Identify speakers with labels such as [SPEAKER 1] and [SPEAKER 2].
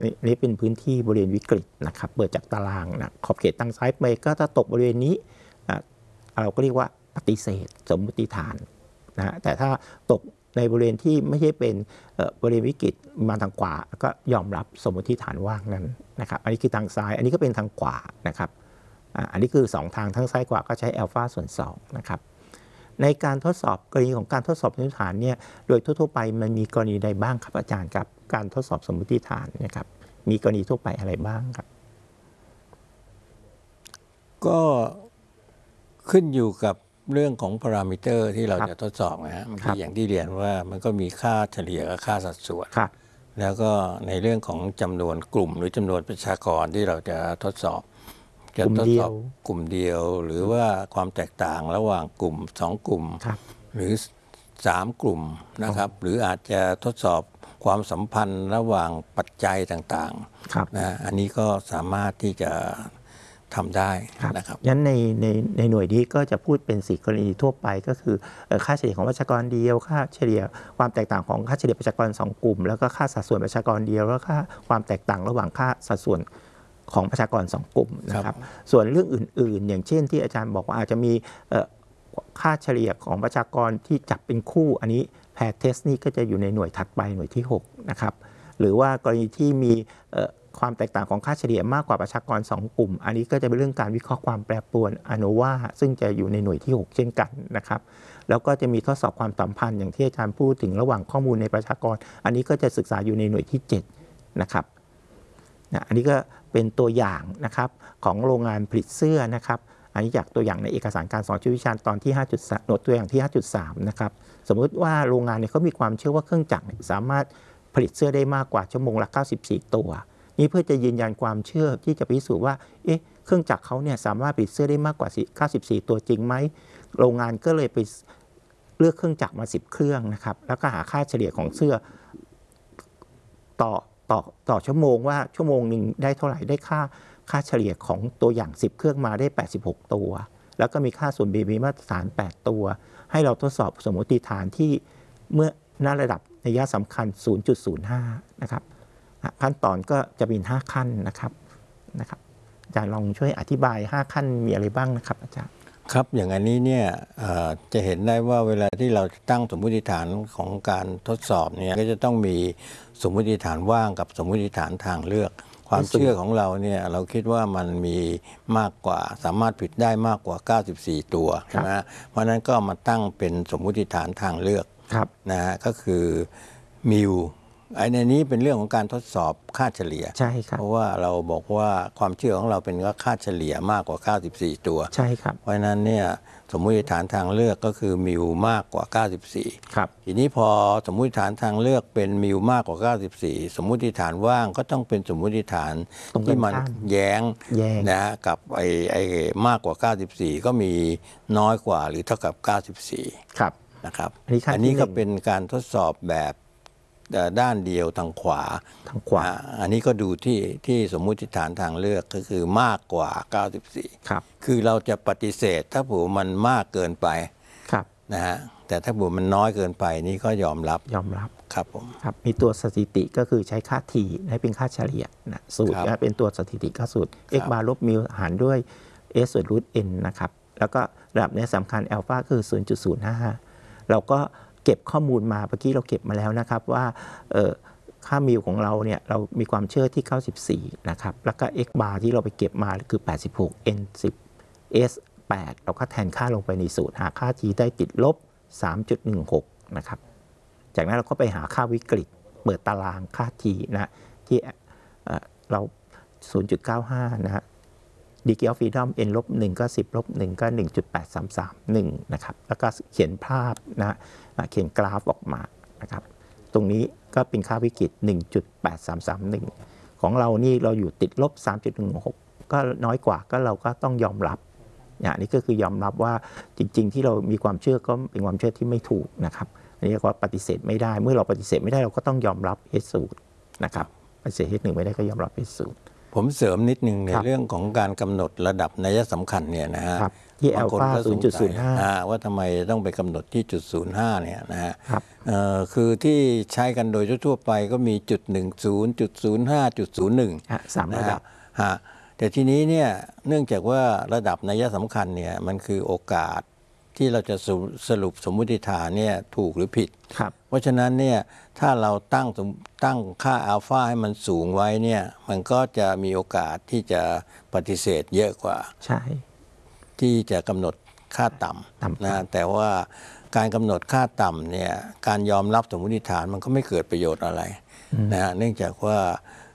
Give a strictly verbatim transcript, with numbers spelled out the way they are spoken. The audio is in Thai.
[SPEAKER 1] นี่เป็นพื้นที่บริเวณวิกฤตนะครับเปิดจากตารางนะขอบเขตทางซ้ายไปก็ถ้าตกบริเวณนี้เราก็เรียกว่าปฏิเสธสมมติฐานนะแต่ถ้าตกในบริเวณที่ไม่ใช่เป็นบริเวณวิกฤตมาทางขวาก็ยอมรับสมมติฐานว่างนั้นนะครับอันนี้คือทางซ้ายอันนี้ก็เป็นทางขวานะครับอันนี้คือสองทางทั้งซ้ายขวาก็ใช้อัลฟาส่วนสองนะครับในการทดสอบกรณีของการทดสอบสมมติฐานเนี่ยโดยทั่วๆไปมันมีกรณีใดบ้างครับอาจารย์ครับการทดสอบสมมติฐานนะครับมีกรณีทั่วไปอะไรบ้างครับ
[SPEAKER 2] ก็ขึ้นอยู่กับเรื่องของพารามิเตอร์ที่เราจะทดสอบนะฮะที่อย่างที่เรียนว่ามันก็มีค่าเฉลี่ยกับค่าสัดส่วนแล้วก็ในเรื่องของจำนวนกลุ่มหรือจำนวนประชากรที่เราจะทดสอบจะทดสอบกลุ่มเดียวหรือว่าความแตกต่างระหว่างกลุ่มสองกลุ่มหรือสามกลุ่มนะครับหรืออาจจะทดสอบความสัมพันธ์ระหว่างปัจจัยต่างๆนะอันนี้ก็สามารถที่จะทำได้นะครับ
[SPEAKER 1] งั้นในในในหน่วยนี้ก็จะพูดเป็นสี่กรณีทั่วไปก็คือค่าเฉลี่ยของประชากรเดียวค่าเฉลี่ยความแตกต่างของค่าเฉลี่ยประชากรสองกลุ่มแล้วก็ค่าสัดส่วนประชากรเดียวแล้วค่าความแตกต่างระหว่างค่าสัดส่วนของประชากรสองกลุ่มนะครับส่วนเรื่องอื่นๆอย่างเช่นที่อาจารย์บอกว่าอาจจะมีค่าเฉลี่ยของประชากรที่จับเป็นคู่อันนี้แพร์เทสนี่ก็จะอยู่ในหน่วยถัดไปหน่วยที่หกนะครับหรือว่ากรณีที่มีความแตกต่างของค่าเฉลี่ยมากกว่าประชากรสองกลุ่มอันนี้ก็จะเป็นเรื่องการวิเคราะห์ความแปรปรวนอโนวาซึ่งจะอยู่ในหน่วยที่หกเช่นกันนะครับแล้วก็จะมีทดสอบความสัมพันธ์อย่างที่อาจารย์พูดถึงระหว่างข้อมูลในประชากรอันนี้ก็จะศึกษาอยู่ในหน่วยที่เจ็ดนะครับนะอันนี้ก็เป็นตัวอย่างนะครับของโรงงานผลิตเสื้อนะครับอันนี้จากตัวอย่างในเอกสารการสอนชีววิชาตอนที่ห้าจุดสามหน่วยตัวอย่างที่ ห้าจุดสาม นะครับสมมุติว่าโรงงานเนี่ยเขามีความเชื่อว่าเครื่องจักรสามารถผลิตเสื้อได้มากกว่าชั่วโมงละเก้าสิบสี่ตัวนี่เพื่อจะยืนยันความเชื่อที่จะพิสูจน์ว่าเอ๊ะเครื่องจักรเขาเนี่ยสามารถผลิตเสื้อได้มากกว่าเก้าสิบสี่ตัวจริงไหมโรงงานก็เลยไปเลือกเครื่องจักรมาสิบเครื่องนะครับแล้วก็หาค่าเฉลี่ยของเสื้อต่อต่อต่อชั่วโมงว่าชั่วโมงหนึ่งได้เท่าไหร่ได้ค่าค่าเฉลี่ยของตัวอย่างสิบเครื่องมาได้แปดสิบหกตัวแล้วก็มีค่าส่วน บี มีมาตรฐานแปดตัวให้เราทดสอบสมมติฐานที่เมื่อณระดับนัยสำคัญ ศูนย์จุดศูนย์ห้า นะครับขั้นตอนก็จะมีห้าขั้นนะครับนะครับอาจารย์ลองช่วยอธิบายห้าขั้นมีอะไรบ้างนะครับอาจารย์
[SPEAKER 2] ครับอย่างอันนี้เนี่ยจะเห็นได้ว่าเวลาที่เราตั้งสมมติฐานของการทดสอบเนี่ยก็จะต้องมีสมมติฐานว่างกับสมมติฐานทางเลือกความเชื่อของเราเนี่ยเราคิดว่ามันมีมากกว่าสามารถผิดได้มากกว่าเก้าสิบสี่ตัวใช่ไหมเพราะนั้นก็มาตั้งเป็นสมมติฐานทางเลือกนะฮะก็คือมิวไอ้ในนี้เป็นเรื่องของการทดสอบค่าเฉลี่ย
[SPEAKER 1] ใช่ครับ
[SPEAKER 2] เพราะว่าเราบอกว่าความเชื่อของเราเป็นว่าค่าเฉลี่ยมากกว่าเก้าสิบสี่ตัว
[SPEAKER 1] ใช่ครับ
[SPEAKER 2] เพราะฉะนั้นเนี่ยสมมุติฐานทางเลือกก็คือมิวมากกว่าเก้าสิบสี่
[SPEAKER 1] ครับ
[SPEAKER 2] ทีนี้พอสมมุติฐานทางเลือกเป็นมิวมากกว่าเก้าสิบสี่สมมุติฐานว่างก็ต้องเป็นสมมุติฐานที่มันแย้งนะกับไอ้ไอ้มากกว่าเก้าสิบสี่ก็มีน้อยกว่าหรือเท่ากับเก้าสิบสี่
[SPEAKER 1] ครับ
[SPEAKER 2] นะครับอันนี้ก็เป็นการทดสอบแบบด้านเดียวทางขวา
[SPEAKER 1] ทางขวา
[SPEAKER 2] อันนี้ก็ดูที่ที่สมมุติฐานทางเลือกก็คือมากกว่าเก้าสิบสี่
[SPEAKER 1] ครับ
[SPEAKER 2] คือเราจะปฏิเสธถ้าผมมันมากเกินไป
[SPEAKER 1] ครับ
[SPEAKER 2] นะฮะแต่ถ้าผมมันน้อยเกินไปนี่ก็ยอมรับ
[SPEAKER 1] ยอมรับ
[SPEAKER 2] ครับผม
[SPEAKER 1] ครับมีตัวสถิติก็คือใช้ค่า t ให้เป็นค่าเฉลี่ยนะสูตรนะเป็นตัวสถิติก็สูตร x บาร์ลบมิวหารด้วย s ส่วนรูท n นะครับแล้วก็ระดับนี้สำคัญอัลฟาคือ ศูนย์จุดศูนย์ห้า เราก็เก็บข้อมูลมาเมื่อกี้เราเก็บมาแล้วนะครับว่าค่ามิวของเราเนี่ยเรามีความเชื่อที่เก้าสิบสี่นะครับแล้วก็ x bar ที่เราไปเก็บมาคือแปดสิบหก n สิบ s แปดเราก็แทนค่าลงไปในสูตรหาค่า t ได้ติดลบ สามจุดหนึ่งหก นะครับจากนั้นเราก็ไปหาค่าวิกฤตเปิดตารางค่า t นะที่เรา ศูนย์จุดเก้าห้า นะฮะdegree of freedom n ลบหนึ่งก็สิบลบหนึ่งก็ หนึ่งจุดแปดสามสามหนึ่ง นะครับแล้วก็เขียนภาพนะเขียนกราฟออกมานะครับตรงนี้ก็เป็นค่าวิกฤต หนึ่งจุดแปดสามสามหนึ่ง ของเรานี่เราอยู่ติดลบ สามจุดหนึ่งหก ก็น้อยกว่าก็เราก็ต้องยอมรับอย่างนี้ก็คือยอมรับว่าจริงๆที่เรามีความเชื่อก็เป็นความเชื่อที่ไม่ถูกนะครับอันนี้ก็ปฏิเสธไม่ได้เมื่อเราปฏิเสธไม่ได้เราก็ต้องยอมรับเหตุสูตรนะครับปฏิเสธเหตุหนึ่งไม่ได้ก็ยอมรับเหตุสูตร
[SPEAKER 2] ผมเสริมนิดนึงใน
[SPEAKER 1] ครับ
[SPEAKER 2] เรื่องของการกำหนดระดับนัยสำคัญเนี่ยนะฮะ
[SPEAKER 1] ครับที่อัล
[SPEAKER 2] บงคน
[SPEAKER 1] ฟา
[SPEAKER 2] ก็ส
[SPEAKER 1] ศู
[SPEAKER 2] ง
[SPEAKER 1] นย์จุด
[SPEAKER 2] สั
[SPEAKER 1] ศู
[SPEAKER 2] ย
[SPEAKER 1] นย์ห้า
[SPEAKER 2] อ่าว่าทำไมต้องไปกำหนดที่จุดศูนย์ห้าเนี่ยนะฮะ
[SPEAKER 1] ครับ
[SPEAKER 2] เอ่อคือที่ใช้กันโดยทั่วๆไปก็มีจุดหนึ่งศูนย์จุดศูนย์ห้าจุดศูนย์หนึ่ง
[SPEAKER 1] ฮะสามระดับ
[SPEAKER 2] ฮะแต่ทีนี้เนี่ยเนื่องจากว่าระดับนัยสำคัญเนี่ยมันคือโอกาสที่เราจะสรุสรุปสมมุติฐานเนี่ยถูกหรือผิด
[SPEAKER 1] ครับ
[SPEAKER 2] เพราะฉะนั้นเนี่ยถ้าเราตั้งสมตั้งค่าอัลฟาให้มันสูงไว้เนี่ยมันก็จะมีโอกาสที่จะปฏิเสธเยอะกว่า
[SPEAKER 1] ใช่
[SPEAKER 2] ที่จะกำหนดค่าต่
[SPEAKER 1] ต่ำ
[SPEAKER 2] ำนะแต่ว่าการกำหนดค่าต่ำเนี่ยการยอมรับสมมติฐานมันก็ไม่เกิดประโยชน์อะไรนะฮะเนื่องจากว่า